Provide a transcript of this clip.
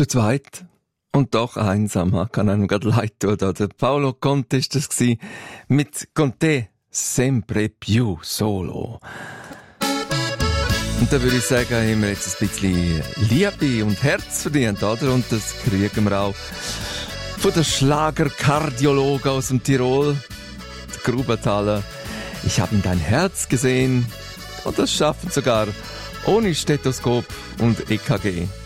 Zu zweit und doch einsam, kann einem gerade leid tun. Der Paolo Conte ist das gewesen, mit Conte sempre più solo. Und da würde ich sagen, haben wir jetzt ein bisschen Liebe und Herz verdient, oder? Und das kriegen wir auch von der Schlagerkardiologe aus dem Tirol, der Grubenthaler. Ich habe in dein Herz gesehen und das schaffen sogar ohne Stethoskop und EKG.